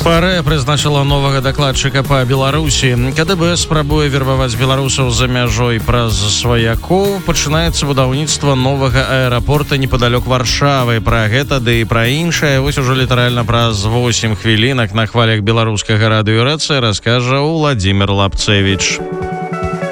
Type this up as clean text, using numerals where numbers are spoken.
ФР прызначыла новага дакладчыка па Беларусі. КДБ спрабуе вербаваць беларусаў за мяжой праз сваякоў. Пачынаецца будаўніцтва новага аэрапорта непадалёк Варшавы. Пра гэта ды і пра іншае вось ужо літаральна праз 8 хвілінак на хвалях беларускага радыё РЦ раскажа Владимир Лапцевич.